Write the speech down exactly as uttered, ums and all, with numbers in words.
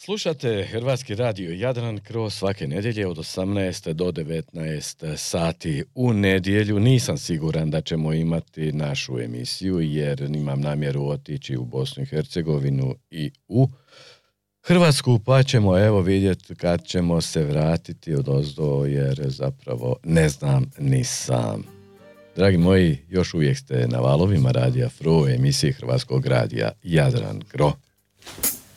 Slušate Hrvatski radio Jadran kroz svake nedjelje od osamnaest do devetnaest sati u nedjelju. Nisam siguran da ćemo imati našu emisiju jer imam namjeru otići u Bosnu i Hercegovinu i u Hrvatsku, pa ćemo evo vidjeti kad ćemo se vratiti odozdo jer zapravo ne znam ni sam. Dragi moji, još uvijek ste na valovima Radija Fro, emisiji Hrvatskog radija Jadran Gro.